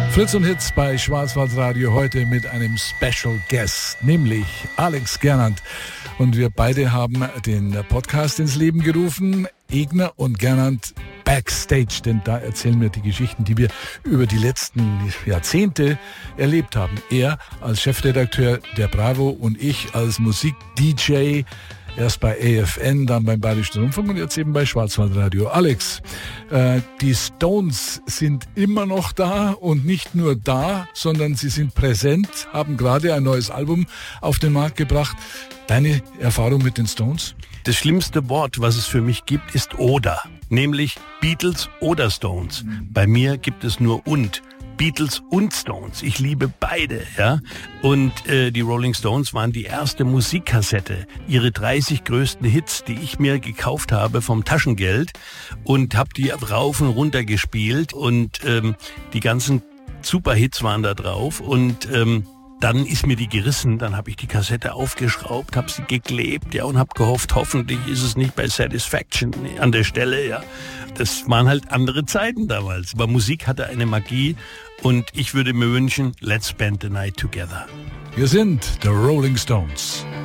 Fritz und Hits bei Schwarzwaldradio heute mit einem Special Guest, nämlich Alex Gernand. Und wir beide haben den Podcast ins Leben gerufen, Egner und Gernand Backstage, denn da erzählen wir die Geschichten, die wir über die letzten Jahrzehnte erlebt haben. Er als Chefredakteur der Bravo und ich als Musik-DJ, erst bei AFN, dann beim Bayerischen Rundfunk und jetzt eben bei Schwarzwaldradio. Alex, die Stones sind immer noch da und nicht nur da, sondern sie sind präsent, haben gerade ein neues Album auf den Markt gebracht. Deine Erfahrung mit den Stones? Das schlimmste Wort, was es für mich gibt, ist oder, nämlich Beatles oder Stones. Bei mir gibt es nur und. Beatles und Stones. Ich liebe beide, ja. Und die Rolling Stones waren die erste Musikkassette. Ihre 30 größten Hits, die ich mir gekauft habe vom Taschengeld und habe die rauf und runter gespielt und die ganzen Superhits waren da drauf und dann ist mir die gerissen, dann habe ich die Kassette aufgeschraubt, habe sie geklebt, ja, und habe gehofft, hoffentlich ist es nicht bei Satisfaction an der Stelle, ja. Das waren halt andere Zeiten damals. Aber Musik hatte eine Magie und ich würde mir wünschen, let's spend the night together. Wir sind The Rolling Stones.